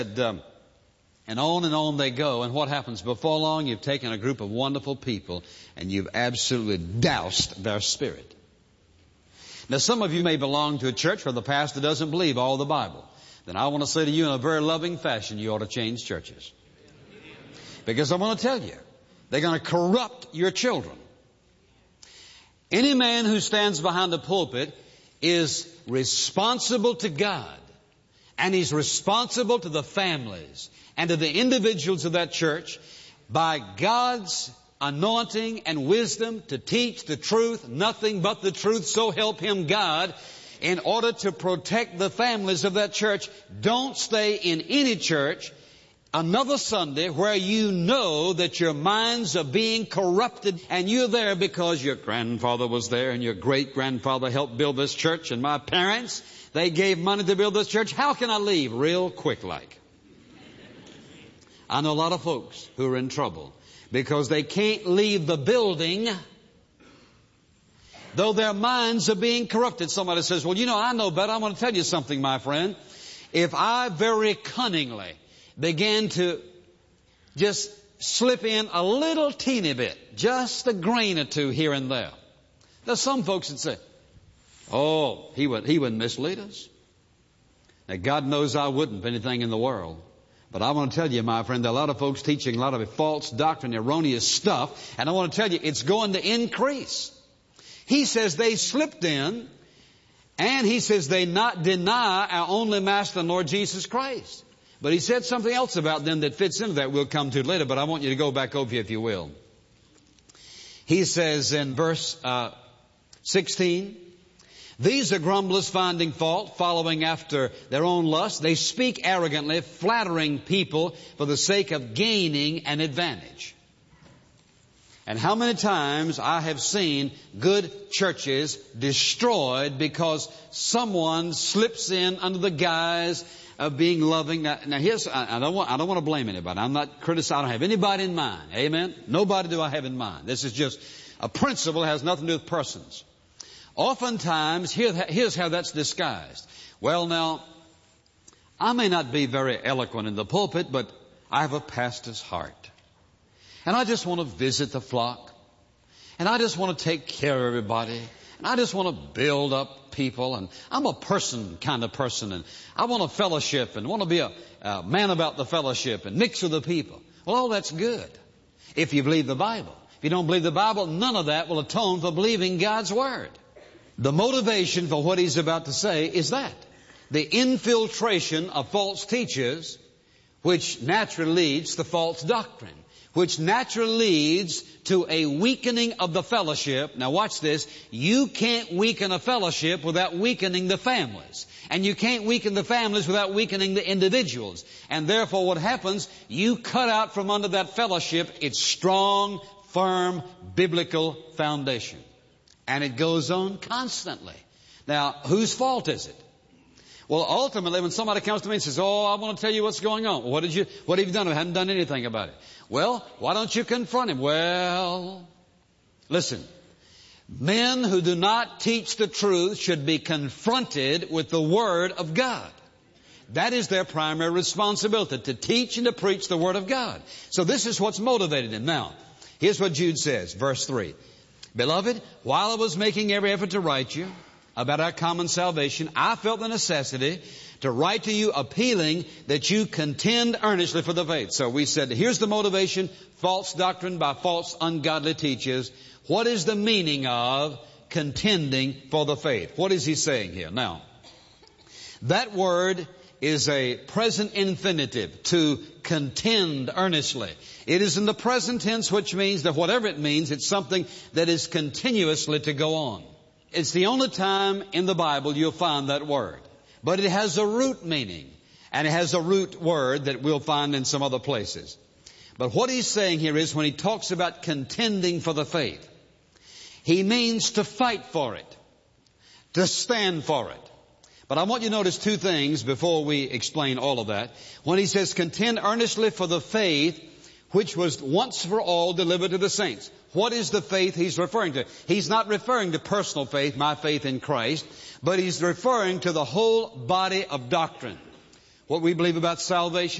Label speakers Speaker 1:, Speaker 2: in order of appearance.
Speaker 1: And on they go. And what happens? Before long, you've taken a group of wonderful people and you've absolutely doused their spirit. Now, some of you may belong to a church where the pastor doesn't believe all the Bible. Then I want to say to you in a very loving fashion, you ought to change churches. Because I want to tell you, they're going to corrupt your children. Any man who stands behind the pulpit is responsible to God. And he's responsible to the families and to the individuals of that church by God's anointing and wisdom to teach the truth, nothing but the truth, so help him God, in order to protect the families of that church. Don't stay in any church another Sunday where you know that your minds are being corrupted and you're there because your grandfather was there and your great-grandfather helped build this church and my parents, they gave money to build this church. How can I leave? Real quick like. I know a lot of folks who are in trouble because they can't leave the building though their minds are being corrupted. Somebody says, well, I know better. I'm going to tell you something, my friend. If I very cunningly began to just slip in a little teeny bit, just a grain or two here and there, there's some folks that say, oh, he wouldn't mislead us. Now, God knows I wouldn't for anything in the world. But I want to tell you, my friend, there are a lot of folks teaching a lot of false doctrine, erroneous stuff, and I want to tell you, it's going to increase. He says they slipped in, and he says they not deny our only Master and Lord Jesus Christ. But he said something else about them that fits into that we'll come to later, but I want you to go back over here if you will. He says in verse 16, these are grumblers finding fault, following after their own lust. They speak arrogantly, flattering people for the sake of gaining an advantage. And how many times I have seen good churches destroyed because someone slips in under the guise of being loving. Now here's, I don't want to blame anybody. I'm not criticizing. I don't have anybody in mind. Amen? Nobody do I have in mind. This is just a principle that has nothing to do with persons. Oftentimes, here's how that's disguised. Well, now, I may not be very eloquent in the pulpit, but I have a pastor's heart. And I just want to visit the flock. And I just want to take care of everybody. And I just want to build up people. And I'm a kind of person. And I want to fellowship and want to be a man about the fellowship and mix with the people. Well, all that's good if you believe the Bible. If you don't believe the Bible, none of that will atone for believing God's Word. The motivation for what he's about to say is that. The infiltration of false teachers, which naturally leads to false doctrine, which naturally leads to a weakening of the fellowship. Now watch this. You can't weaken a fellowship without weakening the families. And you can't weaken the families without weakening the individuals. And therefore what happens, you cut out from under that fellowship its strong, firm, biblical foundation. And it goes on constantly. Now, whose fault is it? Well, ultimately, when somebody comes to me and says, oh, I want to tell you what's going on. What have you done? I haven't done anything about it. Well, why don't you confront him? Well, listen. Men who do not teach the truth should be confronted with the Word of God. That is their primary responsibility, to teach and to preach the Word of God. So this is what's motivated him. Now, here's what Jude says, verse 3. Beloved, while I was making every effort to write you about our common salvation, I felt the necessity to write to you appealing that you contend earnestly for the faith. So we said, here's the motivation, false doctrine by false ungodly teachers. What is the meaning of contending for the faith? What is he saying here? Now, that word is a present infinitive, to contend earnestly. It is in the present tense, which means that whatever it means, it's something that is continuously to go on. It's the only time in the Bible you'll find that word. But it has a root meaning, and it has a root word that we'll find in some other places. But what he's saying here is when he talks about contending for the faith, he means to fight for it, to stand for it. But I want you to notice two things before we explain all of that. When he says contend earnestly for the faith which was once for all delivered to the saints. What is the faith he's referring to? He's not referring to personal faith, my faith in Christ, but he's referring to the whole body of doctrine. What we believe about salvation.